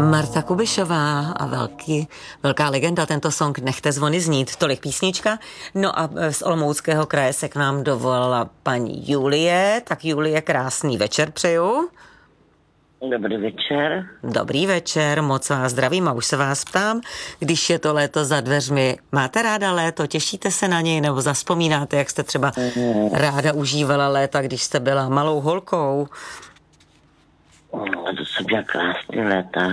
Marta Kubišová a velká legenda, tento song Nechte zvony znít, tolik písnička. No a z Olomouckého kraje se k nám dovolala paní Julie. Tak Julie, krásný večer přeju. Dobrý večer. Dobrý večer, moc vás zdravím a už se vás ptám, když je to léto za dveřmi, máte ráda léto, těšíte se na něj nebo zavzpomínáte, jak jste třeba ráda užívala léta, když jste byla malou holkou? To jsou byla krásný léta.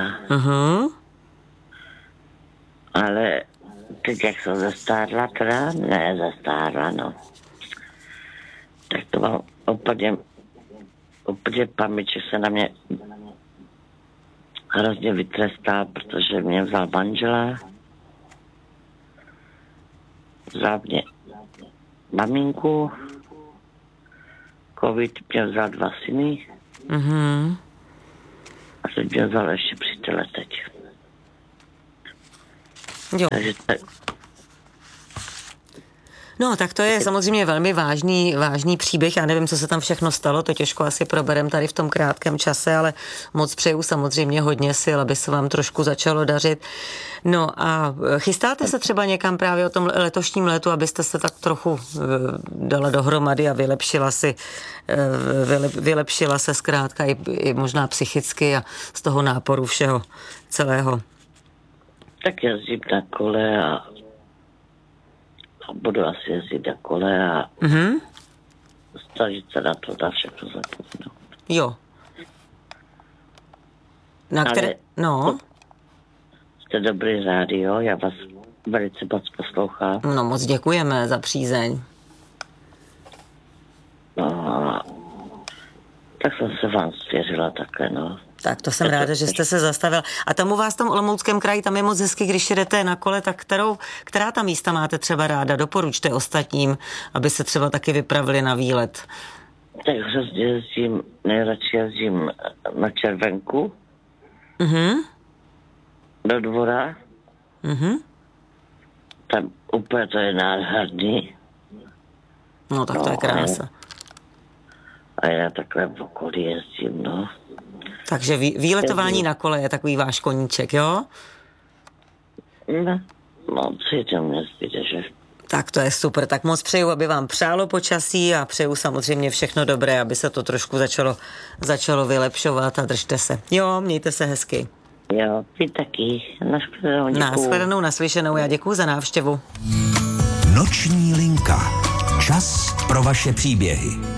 Ale teď, jak jsem zastárla, teda ne zastárla, no. Tak to mám úplně paměť, že se na mě hrozně vytrestal, protože mě vzal manžela, vzal mě maminku, covid mě vzal 2 syny a teď mě vzal ještě přítele teď. Jo. Takže tak. No, tak to je samozřejmě velmi vážný příběh. Já nevím, co se tam všechno stalo, to těžko asi proberem tady v tom krátkém čase, ale moc přeju samozřejmě hodně sil, aby se vám trošku začalo dařit. No a chystáte se třeba někam právě o tom letošním letu, abyste se tak trochu dala dohromady a vylepšila se zkrátka i možná psychicky a z toho náporu všeho celého. Tak jezdím na kole a budu asi jezdit na kole a snažit se na to dát všechno zapomenout. Jo. No. Jste dobrý rádio, já vás velice moc poslouchám. No, moc děkujeme za přízeň. No, tak jsem se vám svěřila také, no. Tak to jsem ráda, že jste se zastavil. A tam u vás v tom Olomouckém kraji, tam je moc hezky, když jedete na kole, tak která ta místa máte třeba ráda? Doporučte ostatním, aby se třeba taky vypravili na výlet. Tak nejradši jezdím na Červenku, do Dvora. Tam úplně to je nádherný. No, tak to je krása. A já takhle v okolí jezdím, no. Takže výletování na kole je takový váš koníček, jo? No, přijdem mě zbyde, že? Tak to je super, tak moc přeju, aby vám přálo počasí a přeju samozřejmě všechno dobré, aby se to trošku začalo vylepšovat a držte se. Jo, mějte se hezky. Jo, vy taky. Nashledanou, děkuju. Nashledanou, naslyšenou, já děkuju za návštěvu. Noční linka. Čas pro vaše příběhy.